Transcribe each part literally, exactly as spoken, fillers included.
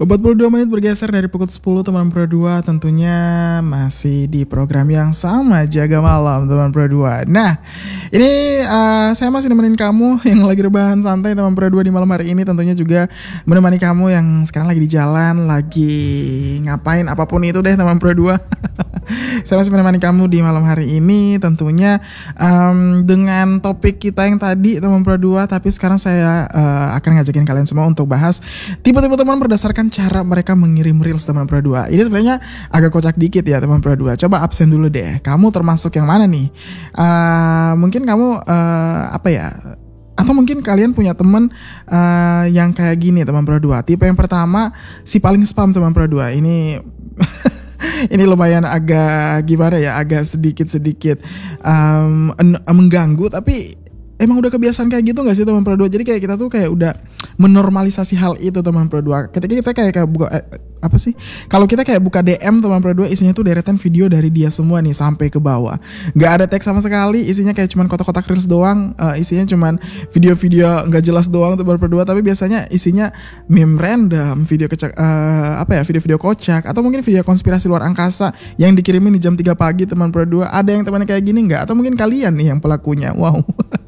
empat puluh dua menit bergeser dari pukul sepuluh teman Pro dua, tentunya masih di program yang sama, Jaga Malam teman Pro dua. Nah, ini uh, saya masih nemenin kamu yang lagi rebahan santai teman Pro dua di malam hari ini, tentunya juga menemani kamu yang sekarang lagi di jalan, lagi ngapain apapun itu deh teman Pro dua. Saya masih menemani kamu di malam hari ini, tentunya um, dengan topik kita yang tadi teman Pro dua, tapi sekarang saya uh, akan ngajakin kalian semua untuk bahas tipe-tipe teman berdasarkan cara mereka mengirim reels teman Pro dua. Ini sebenarnya agak kocak dikit ya teman Pro dua. Coba absen dulu deh. Kamu termasuk yang mana nih? Uh, mungkin kamu uh, apa ya? Atau mungkin kalian punya teman uh, yang kayak gini teman Pro dua. Tipe yang pertama, si paling spam teman Pro dua. Ini ini lumayan agak gimana ya? Agak sedikit-sedikit um, en- mengganggu, tapi emang udah kebiasaan kayak gitu gak sih teman Pro dua? Jadi kayak kita tuh kayak udah menormalisasi hal itu teman Pro dua. Ketika kita kayak, kayak buka eh, apa sih? Kalau kita kayak buka D M teman Pro dua, isinya tuh deretan video dari dia semua nih sampai ke bawah. Gak ada teks sama sekali, isinya kayak cuman kotak-kotak reels doang, uh, isinya cuman video-video gak jelas doang teman Pro dua, tapi biasanya isinya meme random, video kecak uh, apa ya, video-video kocak, atau mungkin video konspirasi luar angkasa yang dikirimin di jam tiga pagi teman Pro dua. Ada yang temannya kayak gini nggak? Atau mungkin kalian nih yang pelakunya? Wow.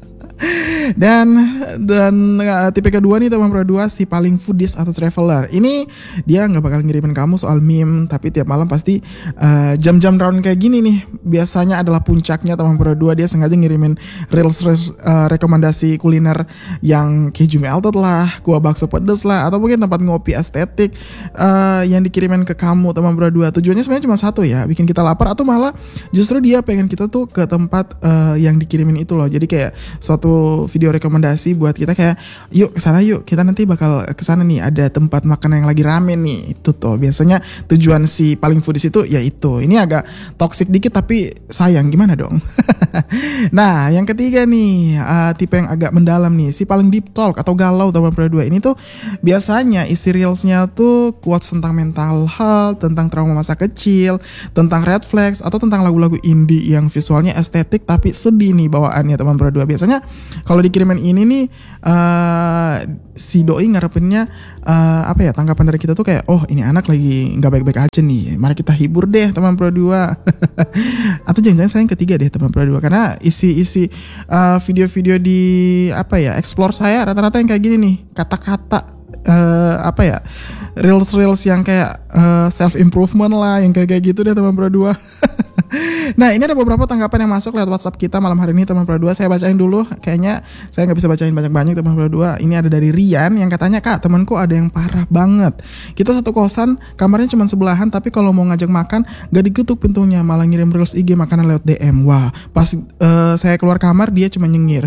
Dan dan uh, tipe kedua nih teman Pro dua, si paling foodies atau traveler. Ini dia nggak bakal ngirimin kamu soal meme, tapi tiap malam pasti uh, jam-jam round kayak gini nih biasanya adalah puncaknya teman Pro dua. Dia sengaja ngirimin reels, reels uh, rekomendasi kuliner yang keju melted lah, kuah bakso pedes lah, atau mungkin tempat ngopi estetik uh, yang dikirimin ke kamu teman Pro dua. Tujuannya sebenarnya cuma satu ya, bikin kita lapar, atau malah justru dia pengen kita tuh ke tempat uh, yang dikirimin itu loh. Jadi kayak suatu video rekomendasi buat kita kayak yuk kesana yuk, kita nanti bakal kesana nih, ada tempat makan yang lagi rame nih. Itu tuh biasanya tujuan si paling foodies itu ya itu. Ini agak toxic dikit tapi sayang, gimana dong. Nah yang ketiga nih, uh, tipe yang agak mendalam nih, si paling deep talk atau galau teman Pro dua. Ini tuh biasanya isi reelsnya tuh quotes tentang mental health, tentang trauma masa kecil, tentang red flags, atau tentang lagu-lagu indie yang visualnya estetik tapi sedih nih bawaannya teman Pro dua. Biasanya kalau dikirimin ini nih uh, si doi ngarepinnya uh, apa ya, tanggapan dari kita tuh kayak, oh ini anak lagi nggak baik-baik aja nih, mari kita hibur deh teman Pro dua. Atau jangan-jangan saya yang ketiga deh teman Pro dua, karena isi-isi uh, video-video di apa ya, explore saya rata-rata yang kayak gini nih, kata-kata uh, apa ya, reels-reels yang kayak uh, self improvement lah, yang kayak kayak gitu deh teman Pro dua. Nah ini ada beberapa tanggapan yang masuk lewat WhatsApp kita malam hari ini teman Pro dua. Saya bacain dulu, kayaknya saya gak bisa bacain banyak-banyak teman Pro dua. Ini ada dari Rian yang katanya, kak temanku ada yang parah banget. Kita satu kosan, kamarnya cuma sebelahan, tapi kalau mau ngajak makan gak diketuk pintunya, malah ngirim reels I G makanan lewat D M. Wah pas uh, saya keluar kamar dia cuma nyengir.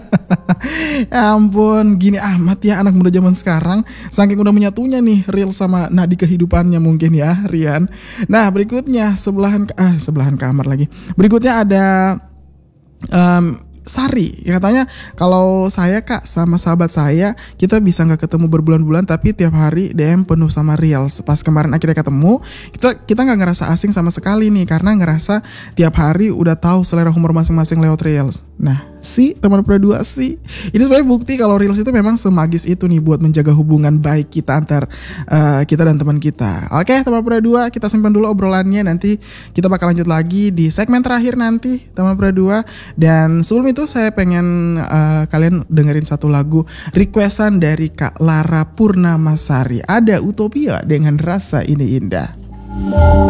Ya ampun, gini amat ya anak muda zaman sekarang, saking udah menyatunya nih reels sama nadi kehidupannya mungkin ya Rian. Nah berikutnya sebelahan ah sebelahan kamar lagi. Berikutnya ada um, Sari, katanya kalau saya kak sama sahabat saya kita bisa nggak ketemu berbulan-bulan tapi tiap hari D M penuh sama reels. Pas kemarin akhirnya ketemu, kita kita nggak ngerasa asing sama sekali nih, karena ngerasa tiap hari udah tahu selera humor masing-masing lewat reels. Nah si teman Pro dua sih, ini sebenarnya bukti kalau reels itu memang semagis itu nih buat menjaga hubungan baik kita antar uh, kita dan teman kita. Oke teman Pro dua, kita simpan dulu obrolannya, nanti kita bakal lanjut lagi di segmen terakhir nanti teman Pro dua. Dan sebelum itu saya pengen uh, kalian dengerin satu lagu requestan dari Kak Lara Purnamasari. Ada Utopia dengan Rasa Ini Indah.